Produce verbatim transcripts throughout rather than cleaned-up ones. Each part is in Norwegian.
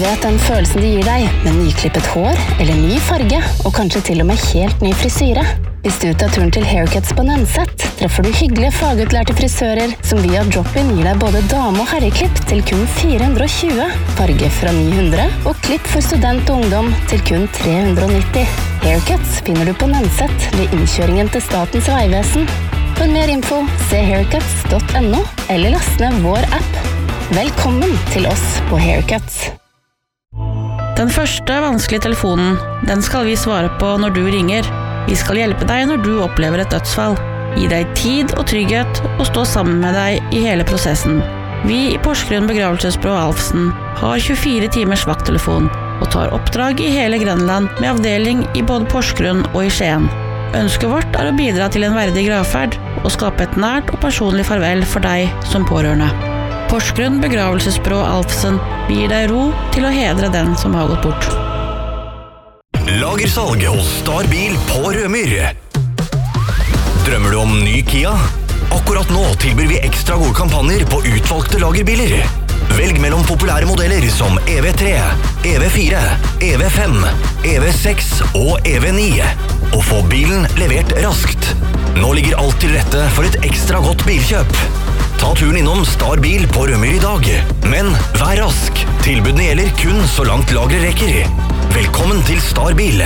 vet den følelsen de gir deg, med nyklippet hår eller ny farge, og kanskje til og med helt ny frisyre. Hvis du tar turen til Haircuts på Nønset, treffer du hyggelige fagutlærte frisører som via drop-in gir deg både dame- og herreklipp til kun fire hundre og tjue, farge fra ni hundre og klipp for student og ungdom til kun tre hundre og nitti. Haircuts finner du på Nønset ved innkjøringen til Statens Vegvesen. For mer info, se haircuts punktum no eller last ned vår app. Velkommen til oss på Haircuts. Den første vanskelige telefonen, den skal vi svare på når du ringer. Vi skal hjelpe deg når du opplever et dødsfall. Gi deg tid og trygghet og stå sammen med deg i hele prosessen. Vi i Porsgrunn Begravelsesbyrå Alfsen har tjuefire timers vakttelefon og tar oppdrag i hele Grønland med avdeling i både Porsgrunn og i Skien. Ønsket vårt er å bidra til en verdig gravferd og skape et nært og personlig farvel for deg som pårørende. Porsgrunn Begravelsesbyrå Alfsen gir deg ro til å hedre den som har gått bort. Lagersalg hos Starbil på Rømyr. Drømmer du om ny Kia? Akkurat nå tilbyr vi ekstra gode kampanjer på utvalgte lagerbiler. Velg mellom populære modeller som E V tre, E V fire, E V fem, E V seks og E V ni, og få bilen levert raskt. Nå ligger alt til rette for et ekstra godt bilkjøp. Ta turen innom Starbil på Rømyr i dag, men vær rask. Tilbudene gjelder kun så langt lageret rekker. Velkommen til Starbil.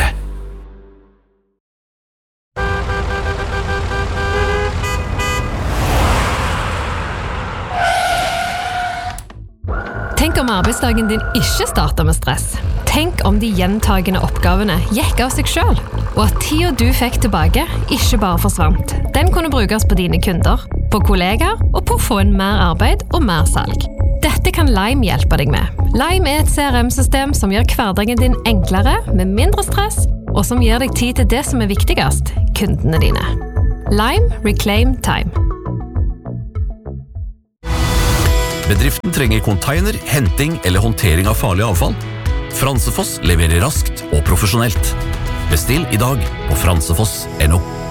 Tenk om arbeidsdagen din ikke starter med stress. Tenk om de gjentagende oppgavene gikk av seg selv, og at tiden du fikk tilbake ikke bare forsvant. Den kunne brukes på dine kunder, på kollegaer og på å få inn mer arbeid og mer salg. Dette kan Lime hjelpe deg med. Lime er et C R M-system som gjør hverdagen din enklere, med mindre stress, og som gir deg tid til det som er viktigst, kundene dine. Lime Reclaim Time. Bedriften trenger container, henting eller håndtering av farlig avfall. Fransefoss leverer raskt og profesjonelt. Bestill i dag på fransefoss punktum no.